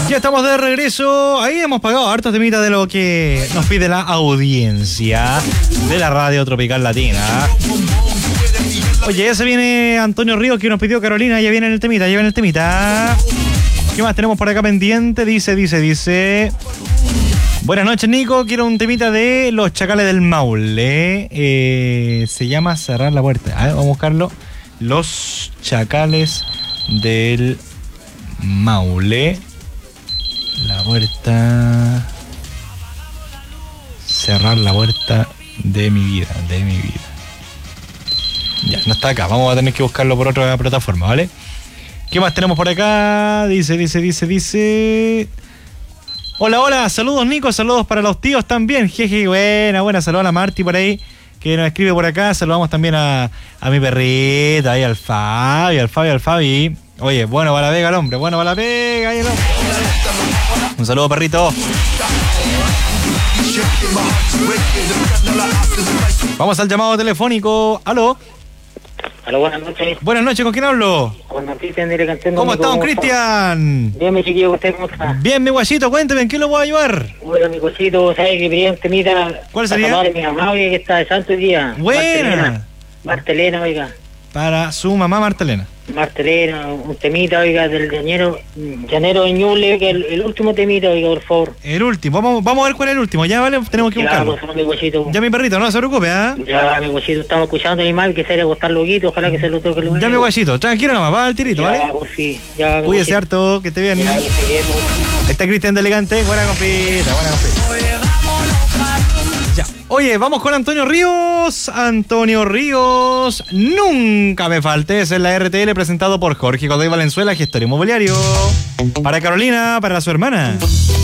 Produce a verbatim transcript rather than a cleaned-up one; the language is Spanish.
Ya estamos de regreso. Ahí hemos pagado hartos temitas de lo que nos pide la audiencia de la Radio Tropical Latina. Oye, ya se viene Antonio Ríos, que nos pidió Carolina. Ya viene el temita, ya viene el temita. ¿Qué más tenemos por acá pendiente? Dice, dice, dice... Buenas noches, Nico. Quiero un temita de Los Chacales del Maule. Eh, se llama Cerrar la Puerta. A ver, vamos a buscarlo. Los Chacales del Maule. La puerta. Cerrar la puerta de mi vida, de mi vida. Ya, no está acá. Vamos a tener que buscarlo por otra plataforma, ¿vale? ¿Qué más tenemos por acá? Dice, dice, dice, dice... Hola, hola, saludos Nico, saludos para los tíos también. Jeje, buena, buena, saludos a la Marti por ahí, que nos escribe por acá. Saludamos también a, a mi perrita, ahí al Fabi, al Fabi, al Fabi. Oye, bueno va la pega el hombre, bueno va la pega, ahí el hombre. Un saludo, perrito. Vamos al llamado telefónico. ¿Aló? Aló, buenas noches. Buenas noches, ¿con quién hablo? Con Cristian de Cantén. ¿Cómo está, don Cristian? Bien, mi chiquillo, ¿usted cómo está? Bien, mi guachito, cuénteme, ¿en qué lo puedo ayudar? Hola, mi guachito, ¿sabe que pedí un temita? ¿Cuál sería? Para mi mamá, oiga, que está de santo hoy día. Buena. Martelena, Martelena, oiga. Para su mamá Martelena. Martelena, un temita, oiga, del llanero, llanero de Ñuble, oiga, el, el último temita, oiga, por favor. El último, vamos, vamos a ver cuál es el último, ya, ¿vale? Tenemos que ya, buscarlo. por favor, mi guachito. Ya, mi perrito, no se preocupe, ¿ah? ¿eh? Ya, mi guachito, estaba escuchando a mi madre que se le acostar loquito, ojalá que se lo toque lo Ya, mi guachito, tranquilo nomás, va al tirito, ya, ¿vale? Pues sí, ya, cuídese harto, que esté bien. Ya, que esté bien, Ahí está Cristian de Elegante, buena compita, buena compita. Ya. Oye, vamos con Antonio Ríos. Antonio Ríos, nunca me faltes en la R T L, presentado por Jorge Godoy Valenzuela, gestor inmobiliario. Para Carolina, para su hermana.